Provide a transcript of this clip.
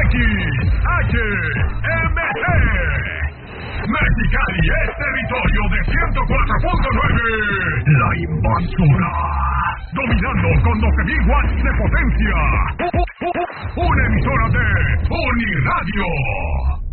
XHMG. Mexicali es territorio de 104.9. La Invasora. Dominando con 12.000 watts de potencia. Una emisora de Uniradio.